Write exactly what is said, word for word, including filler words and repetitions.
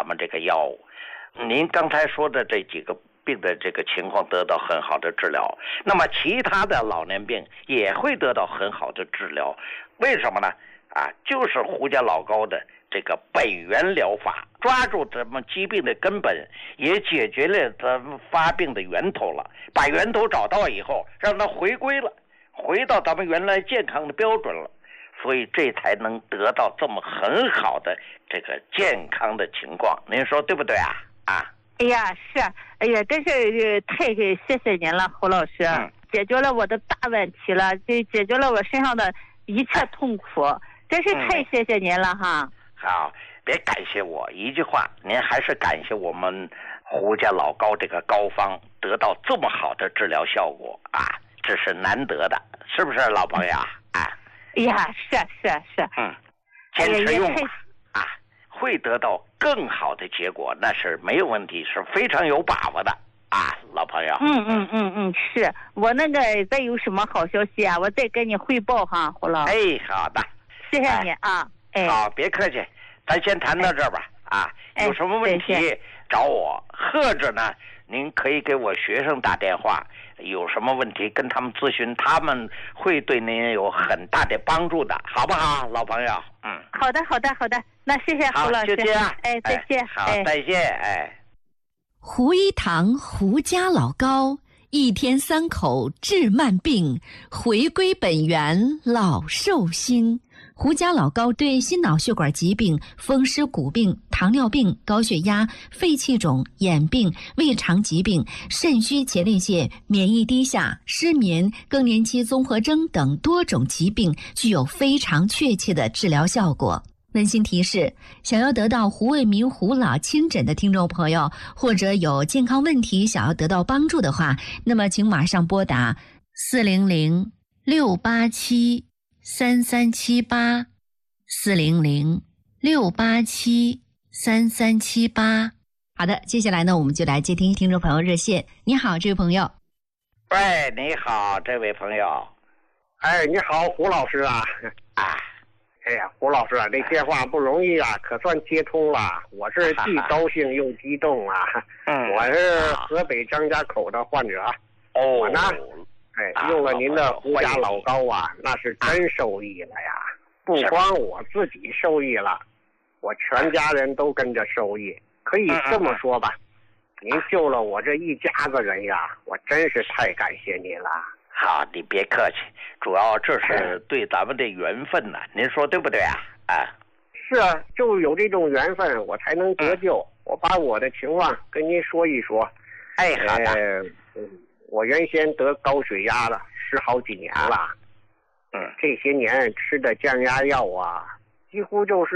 咱们这个药物。您刚才说的这几个病的这个情况得到很好的治疗，那么其他的老年病也会得到很好的治疗。为什么呢？啊，就是胡家老高的这个本源疗法，抓住咱们疾病的根本，也解决了咱们发病的源头了。把源头找到以后，让它回归了，回到咱们原来健康的标准了，所以这才能得到这么很好的这个健康的情况。您说对不对啊？啊， 哎呀，是，哎呀，真是太谢谢您了，胡老师，嗯、解决了我的大问题了，就解决了我身上的一切痛苦，哎、真是太谢谢您了哈。 嗯、好，别感谢我，一句话，您还是感谢我们胡家老高这个膏方得到这么好的治疗效果啊，这是难得的，是不是老朋友啊？ 哎呀，是是是， 嗯，坚持用吧，哎、啊，会得到更好的结果，那是没有问题，是非常有把握的啊，老朋友。 嗯嗯嗯嗯，是我那个再有什么好消息啊，我再跟你汇报哈，胡老。 哎，好的， 谢谢你啊。哎， 好，别客气，咱先谈到这儿吧。哎、啊，有什么问题找我，或者呢，您可以给我学生打电话。有什么问题跟他们咨询，他们会对您有很大的帮助的，好不好，老朋友？嗯， 好的，好的，好的，那谢谢胡老师， 就这样， 哎，再见， 哎、好，再见，哎。 胡一堂胡家老高，一天三口治慢病，回归本源老寿星。胡家老高对心脑血管疾病、风湿骨病、糖尿病、高血压、肺气肿、眼病、胃肠疾病、肾虚前列腺、免疫低下、失眠、更年期综合征等多种疾病具有非常确切的治疗效果。温馨提示：想要得到胡卫民胡老亲诊的听众朋友，或者有健康问题想要得到帮助的话，那么请马上拨打四零零六八七三三七八四零零六八七三三七八。好的，接下来呢，我们就来接听听众朋友热线。你好，这位朋友。 喂，你好，这位朋友。 哎，你好，胡老师啊。 啊。 哎呀，胡老师啊，这电话不容易啊，可算接通了。我是既高兴又激动啊。 嗯， 我是河北张家口的患者。 哦。 我呢，哎，用了您的胡家老膏啊，那是真受益了呀。不光我自己受益了，我全家人都跟着受益。可以这么说吧，您救了我这一家子人呀，我真是太感谢您了。 好，你别客气，主要这是对咱们的缘分呐、啊，您说对不对啊？啊， 是啊，就有这种缘分，我才能得救。嗯、我把我的情况跟您说一说。 哎，好的。 呃，我原先得高血压了，十好几年了。 嗯， 这些年吃的降压药啊，几乎就是